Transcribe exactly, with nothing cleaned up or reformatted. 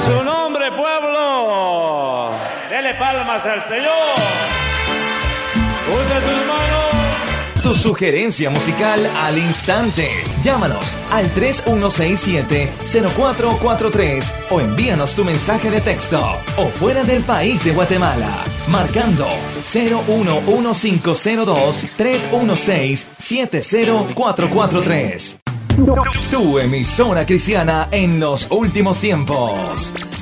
su nombre, pueblo. Dele palmas al Señor. Use sus manos. Tu sugerencia musical al instante. Llámanos al tres uno seis siete, cero cuatro cuatro tres o envíanos tu mensaje de texto o fuera del país de Guatemala, marcando cero uno uno cinco cero dos, tres uno seis, siete cero cuatro cuatro tres. Tu emisora cristiana en los últimos tiempos.